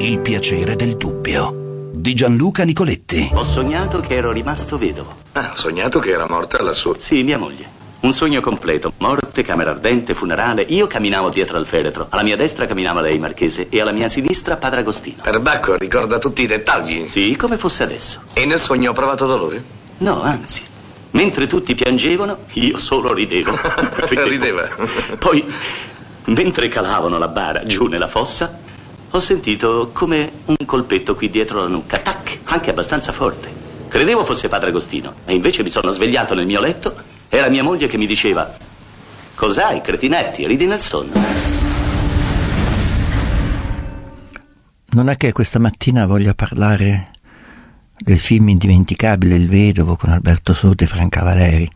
Il piacere del dubbio di Gianluca Nicoletti. Ho sognato che ero rimasto vedovo. Ah, sognato che era morta la sua... Sì, mia moglie. Un sogno completo. Morte, camera ardente, funerale. Io camminavo dietro al feretro. Alla mia destra camminava lei, marchese, e alla mia sinistra padre Agostino. Perbacco ricorda tutti i dettagli. Sì, come fosse adesso. E nel sogno ho provato dolore? No, anzi. Mentre tutti piangevano, io solo ridevo. Rideva. Poi, mentre calavano la bara giù nella fossa, ho sentito come un colpetto qui dietro la nuca. Tac, anche abbastanza forte. Credevo fosse padre Agostino, e invece mi sono svegliato nel mio letto. Era mia moglie che mi diceva: cos'hai, cretinetti, ridi nel sonno. Non è che questa mattina voglia parlare del film indimenticabile Il Vedovo con Alberto Sordi e Franca Valeri,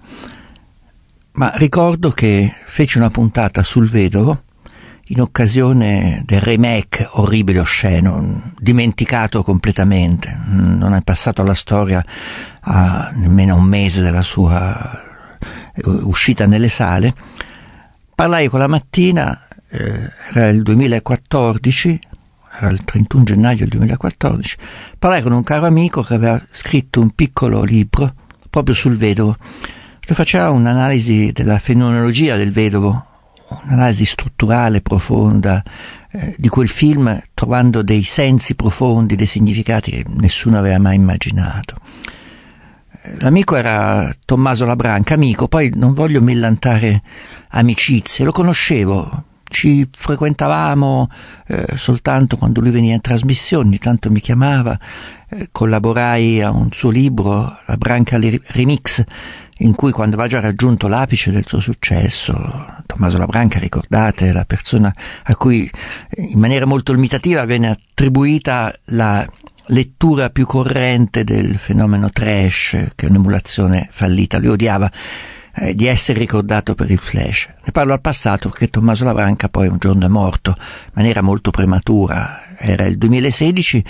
ma ricordo che feci una puntata sul Vedovo in occasione del remake orribile e osceno, dimenticato completamente, non è passato alla storia a nemmeno un mese dalla sua uscita nelle sale. Parlai quella mattina, era il 2014, era il 31 gennaio del 2014, parlai con un caro amico che aveva scritto un piccolo libro proprio sul Vedovo, che faceva un'analisi della fenomenologia del Vedovo, un'analisi strutturale profonda di quel film, trovando dei sensi profondi, dei significati che nessuno aveva mai immaginato. L'amico era Tommaso Labranca, amico, poi non voglio millantare amicizie, lo conoscevo, ci frequentavamo soltanto quando lui veniva in trasmissione, ogni tanto mi chiamava, collaborai a un suo libro, La Branca Remix, in cui, quando aveva già raggiunto l'apice del suo successo, Tommaso Labranca, ricordate, la persona a cui in maniera molto limitativa venne attribuita la lettura più corrente del fenomeno trash, che è un'emulazione fallita. Lui odiava di essere ricordato per il flash. Ne parlo al passato perché Tommaso Labranca poi un giorno è morto in maniera molto prematura, era il 2016,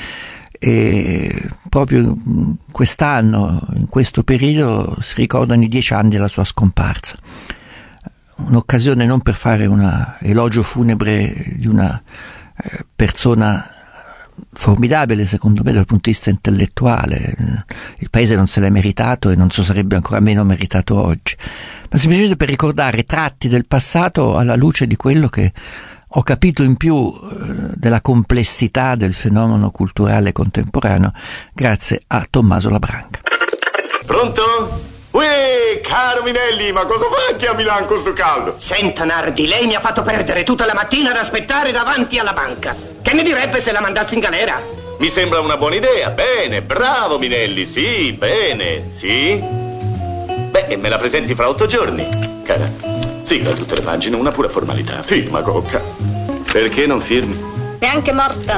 e proprio quest'anno, in questo periodo, si ricordano i 10 anni della sua scomparsa. Un'occasione non per fare un elogio funebre di una persona formidabile, secondo me, dal punto di vista intellettuale. Il paese non se l'è meritato e non se lo sarebbe ancora meno meritato oggi, ma semplicemente per ricordare tratti del passato alla luce di quello che ho capito in più della complessità del fenomeno culturale contemporaneo grazie a Tommaso Labranca. Pronto? Uè, caro Minelli, ma cosa fa anche a Milano con sto caldo? Senta Nardi, lei mi ha fatto perdere tutta la mattina ad aspettare davanti alla banca. Che ne direbbe se la mandassi in galera? Mi sembra una buona idea, bene, bravo Minelli, sì, bene, sì. Beh, me la presenti fra 8 giorni, cara. Sigla tutte le pagine, una pura formalità. Firma, Cocca. Perché non firmi? È anche morta.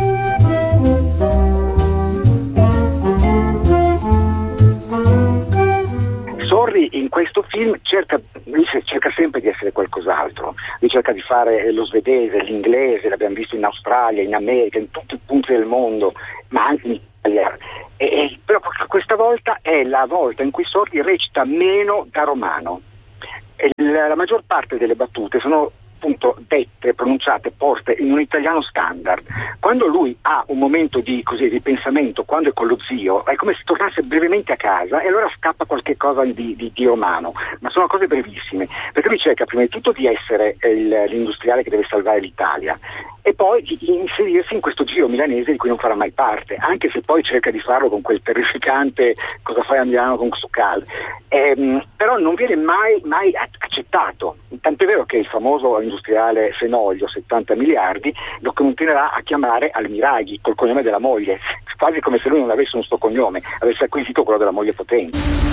Sorri in questo film cerca sempre di essere qualcos'altro, lui cerca di fare lo svedese, l'inglese, l'abbiamo visto in Australia, in America, in tutti i punti del mondo, ma anche in Italia. Però questa volta è la volta in cui Sorri recita meno da romano. La maggior parte delle battute sono appunto dette, pronunciate, poste in un italiano standard. Quando lui ha un momento di pensamento, quando è con lo zio, è come se tornasse brevemente a casa e allora scappa qualche cosa di romano, ma sono cose brevissime, perché lui cerca prima di tutto di essere l'industriale che deve salvare l'Italia e poi di inserirsi in questo giro milanese di cui non farà mai parte, anche se poi cerca di farlo con quel terrificante cosa fai a Milano con questo caldo, però non viene mai accettato, tant'è vero che il famoso industriale Fenoglio, 70 miliardi, lo continuerà a chiamare Almiraghi col cognome della moglie, quasi come se lui non avesse un suo cognome, avesse acquisito quello della moglie potente.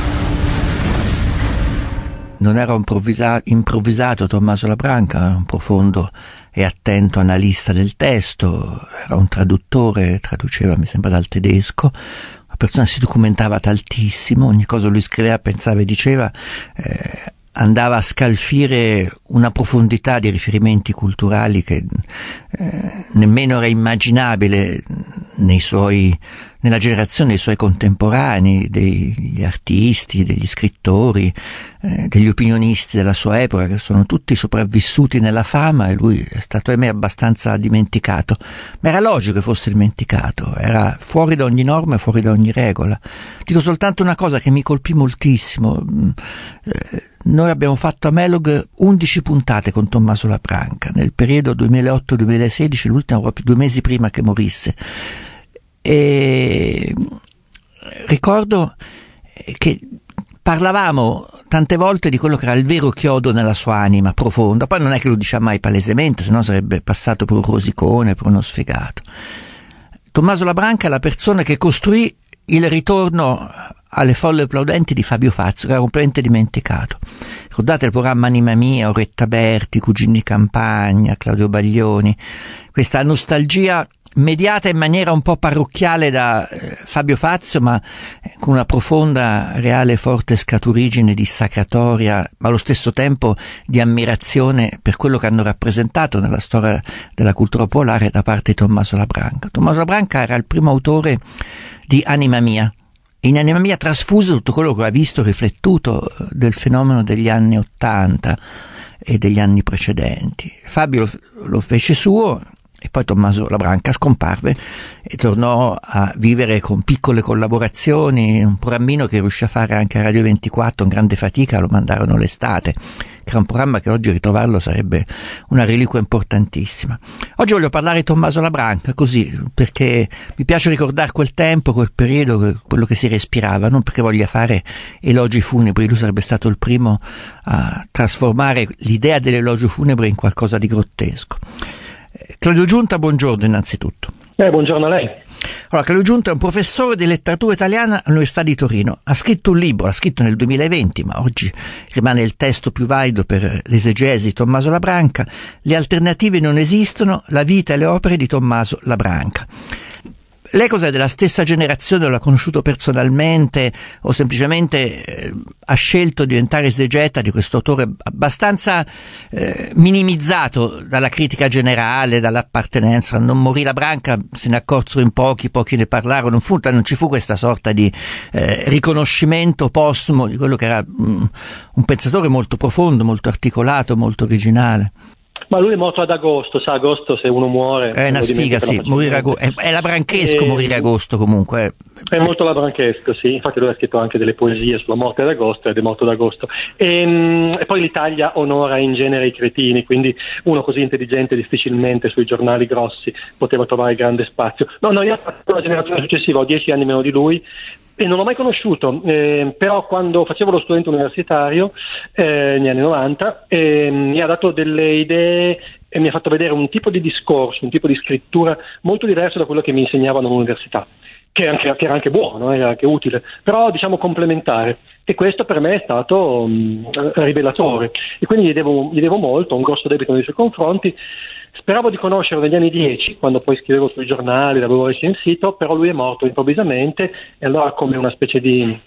Non era improvvisato Tommaso Labranca, era un profondo e attento analista del testo, era un traduttore, traduceva mi sembra dal tedesco, una persona si documentava tantissimo, ogni cosa lui scriveva, pensava e diceva, andava a scalfire una profondità di riferimenti culturali che nemmeno era immaginabile nei suoi nella generazione dei suoi contemporanei, degli artisti, degli scrittori, degli opinionisti della sua epoca, che sono tutti sopravvissuti nella fama, e lui è stato, ahimè, abbastanza dimenticato. Ma era logico che fosse dimenticato, era fuori da ogni norma e fuori da ogni regola. Dico soltanto una cosa che mi colpì moltissimo. Noi abbiamo fatto a Melog 11 puntate con Tommaso Labranca nel periodo 2008-2016, l'ultima proprio 2 mesi prima che morisse, e ricordo che parlavamo tante volte di quello che era il vero chiodo nella sua anima profonda. Poi non è che lo diceva mai palesemente, sennò sarebbe passato per un rosicone, per uno sfigato. Tommaso Labranca è la persona che costruì il ritorno alle folle plaudenti di Fabio Fazio, che era completamente dimenticato. Ricordate il programma Anima Mia, Oretta Berti, Cugini di Campagna, Claudio Baglioni, questa nostalgia mediata in maniera un po' parrocchiale da Fabio Fazio, ma con una profonda, reale e forte scaturigine dissacratoria, ma allo stesso tempo di ammirazione per quello che hanno rappresentato nella storia della cultura popolare da parte di Tommaso Labranca. Tommaso Labranca era il primo autore di Anima Mia. In Anima Mia trasfuse tutto quello che ha visto riflettuto del fenomeno degli anni '80 e degli anni precedenti. Fabio lo fece suo, e poi Tommaso Labranca scomparve e tornò a vivere con piccole collaborazioni, un programmino che riuscì a fare anche a Radio 24, con grande fatica lo mandarono l'estate, che era un programma che oggi ritrovarlo sarebbe una reliquia importantissima. Oggi voglio parlare di Tommaso Labranca, così, perché mi piace ricordare quel tempo, quel periodo, quello che si respirava, non perché voglia fare elogi funebri. Lui sarebbe stato il primo a trasformare l'idea dell'elogio funebre in qualcosa di grottesco. Claudio Giunta, buongiorno innanzitutto. Buongiorno a lei. Allora, Claudio Giunta è un professore di letteratura italiana all'Università di Torino. Ha scritto un libro, l'ha scritto nel 2020, ma oggi rimane il testo più valido per l'esegesi di Tommaso Labranca. Le alternative non esistono, la vita e le opere di Tommaso Labranca. Lei cos'è, della stessa generazione, l'ha conosciuto personalmente o semplicemente ha scelto di diventare esegeta di questo autore abbastanza minimizzato dalla critica generale, dall'appartenenza? Non morì Labranca, se ne accorsero in pochi ne parlarono, non ci fu questa sorta di riconoscimento postumo di quello che era un pensatore molto profondo, molto articolato, molto originale. Ma lui è morto ad agosto, sa, agosto se uno muore... È una sfiga, sì, morire è labranchesco morire agosto comunque. È molto labranchesco, sì, infatti lui ha scritto anche delle poesie sulla morte ad agosto ed è morto ad agosto. E poi l'Italia onora in genere i cretini, quindi uno così intelligente difficilmente sui giornali grossi poteva trovare grande spazio. No, io ho fatto la generazione successiva, ho 10 anni meno di lui, e non l'ho mai conosciuto, però quando facevo lo studente universitario negli anni 90 mi ha dato delle idee e mi ha fatto vedere un tipo di discorso, un tipo di scrittura molto diverso da quello che mi insegnavano all'università, che era anche buono, era anche utile, però diciamo complementare, e questo per me è stato rivelatore, e quindi gli devo molto, un grosso debito nei suoi confronti. Speravo di conoscerlo negli anni 10, quando poi scrivevo sui giornali, l'avevo recensito, però lui è morto improvvisamente, e allora come una specie di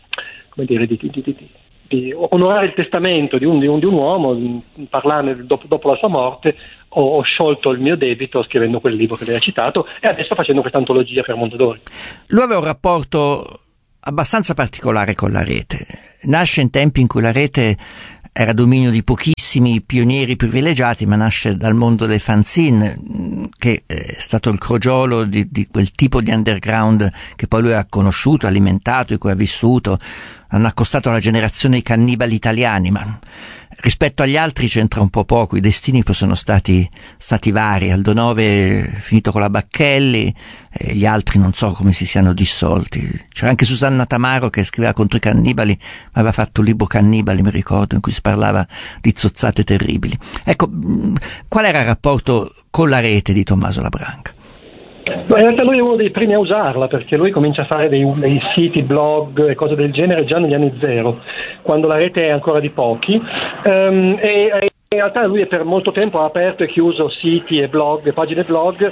onorare il testamento di un uomo, parlarne dopo la sua morte, ho sciolto il mio debito scrivendo quel libro che lei ha citato, e adesso facendo questa antologia per Mondadori. Lui aveva un rapporto abbastanza particolare con la rete. Nasce in tempi in cui la rete era dominio di pochissimi pionieri privilegiati, ma nasce dal mondo dei fanzine, che è stato il crogiolo di quel tipo di underground che poi lui ha conosciuto, alimentato, di cui ha vissuto. Hanno accostato la generazione dei cannibali italiani, ma rispetto agli altri c'entra un po' poco. I destini poi sono stati vari. Aldo Nove è finito con la Bacchelli, e gli altri non so come si siano dissolti. C'era anche Susanna Tamaro che scriveva contro i cannibali, ma aveva fatto un libro Cannibali, mi ricordo, in cui si parlava di zozzate terribili. Ecco, qual era il rapporto con la rete di Tommaso Labranca? In realtà lui è uno dei primi a usarla, perché lui comincia a fare dei siti, blog e cose del genere già negli anni 0, quando la rete è ancora di pochi, e in realtà lui per molto tempo ha aperto e chiuso siti e blog e pagine blog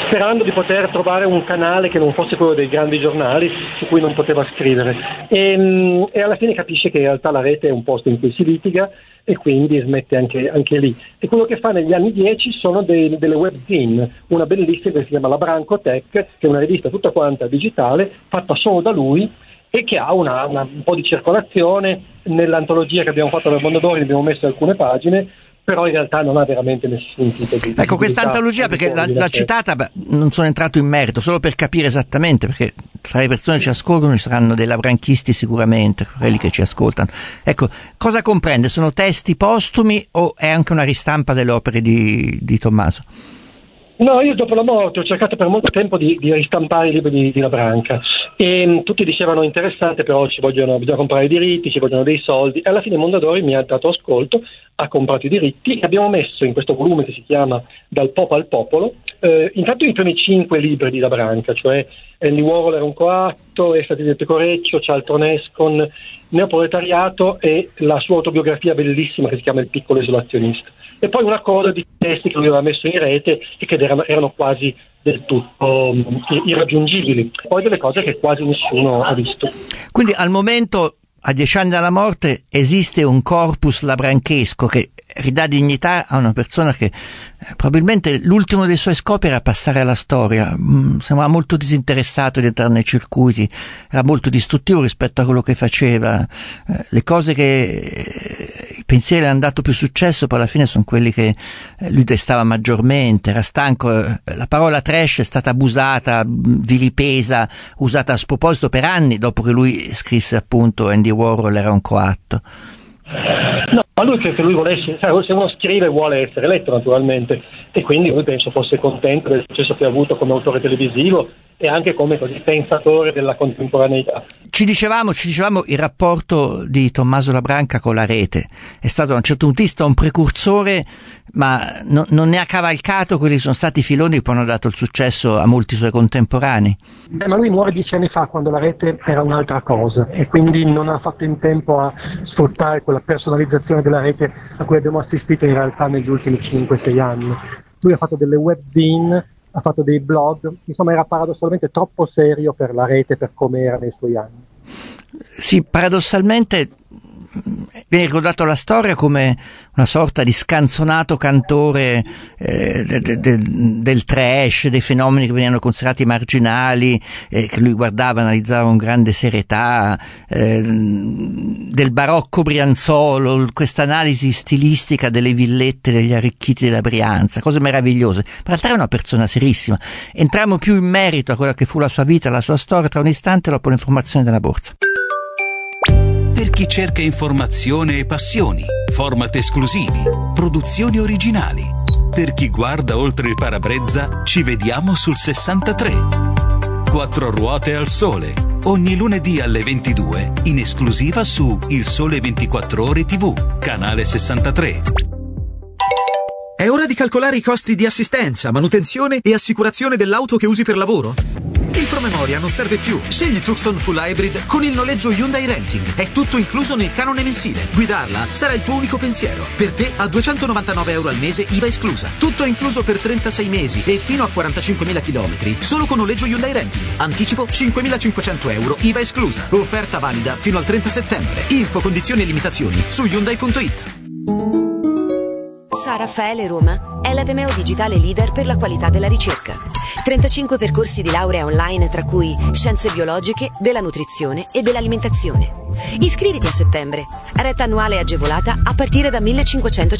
sperando di poter trovare un canale che non fosse quello dei grandi giornali su cui non poteva scrivere, e alla fine capisce che in realtà la rete è un posto in cui si litiga e quindi smette anche lì. E quello che fa negli anni 10 sono delle webzine, una bellissima che si chiama La Brancotech, che è una rivista tutta quanta digitale fatta solo da lui e che ha un po' di circolazione. Nell'antologia che abbiamo fatto del Mondadori abbiamo messo alcune pagine, però in realtà non ha veramente nessun tipo di... Ecco, questa antologia, perché l'ha citata, non sono entrato in merito, solo per capire esattamente, perché tra le persone che ci ascoltano ci saranno dei labranchisti sicuramente, quelli che ci ascoltano. Ecco, cosa comprende? Sono testi postumi o è anche una ristampa delle opere di Tommaso? No, io dopo la morte ho cercato per molto tempo di ristampare i libri di La Branca e tutti dicevano interessante, però bisogna comprare i diritti, ci vogliono dei soldi, e alla fine Mondadori mi ha dato ascolto, ha comprato i diritti e abbiamo messo in questo volume che si chiama Dal Popo al Popolo intanto i primi 5 libri di La Branca, cioè Andy Warhol era un coatto, Estati del Pecoreccio, Charlton Heston, Neoproletariato e la sua autobiografia bellissima che si chiama Il piccolo isolazionista. E poi una coda di testi che lui aveva messo in rete e che erano quasi del tutto irraggiungibili. Poi delle cose che quasi nessuno ha visto. Quindi al momento, a 10 anni dalla morte, esiste un corpus labranchesco che ridà dignità a una persona che probabilmente l'ultimo dei suoi scopi era passare alla storia. Sembrava molto disinteressato di entrare nei circuiti, era molto distruttivo rispetto a quello che faceva. Le cose i pensieri che hanno dato più successo poi alla fine sono quelli che lui destava maggiormente. Era stanco, la parola trash è stata abusata, vilipesa, usata a sproposito per anni dopo che lui scrisse appunto Andy Warhol era un coatto. No, ma lui credo che lui volesse, se uno scrive vuole essere letto naturalmente, e quindi lui penso fosse contento del successo che ha avuto come autore televisivo e anche come così pensatore della contemporaneità. Ci dicevamo il rapporto di Tommaso La Branca con la rete. È stato da un certo punto di vista un precursore, ma non ne ha cavalcato quelli che sono stati i filoni che poi hanno dato il successo a molti suoi contemporanei. Ma lui muore 10 anni fa, quando la rete era un'altra cosa, e quindi non ha fatto in tempo a sfruttare quella personalizzazione della rete a cui abbiamo assistito in realtà negli ultimi 5-6 anni. Lui ha fatto delle webzine, ha fatto dei blog, insomma era paradossalmente troppo serio per la rete, per come era nei suoi anni. Sì, paradossalmente viene ricordato alla storia come una sorta di scanzonato cantore del trash, dei fenomeni che venivano considerati marginali, che lui guardava, analizzava con grande serietà, del barocco brianzolo, questa analisi stilistica delle villette degli arricchiti della Brianza, cose meravigliose. Per realtà era una persona serissima. Entriamo più in merito a quella che fu la sua vita, la sua storia, tra un istante dopo l'informazione della borsa. Per chi cerca informazione e passioni, format esclusivi, produzioni originali. Per chi guarda oltre il parabrezza, ci vediamo sul 63. 4 ruote al sole, ogni lunedì alle 22, in esclusiva su Il Sole 24 Ore TV, canale 63. È ora di calcolare i costi di assistenza, manutenzione e assicurazione dell'auto che usi per lavoro? Il promemoria non serve più. Scegli Tucson Full Hybrid con il noleggio Hyundai Renting. È tutto incluso nel canone mensile. Guidarla sarà il tuo unico pensiero. Per te a €299 al mese, IVA esclusa. Tutto incluso per 36 mesi e fino a 45.000 km. Solo con noleggio Hyundai Renting. Anticipo €5.500, IVA esclusa. Offerta valida fino al 30 settembre. Info, condizioni e limitazioni su Hyundai.it. San Raffaele Roma è l'Ateneo digitale leader per la qualità della ricerca. 35 percorsi di laurea online, tra cui scienze biologiche, della nutrizione e dell'alimentazione. Iscriviti a settembre. Retta annuale agevolata a partire da 1.500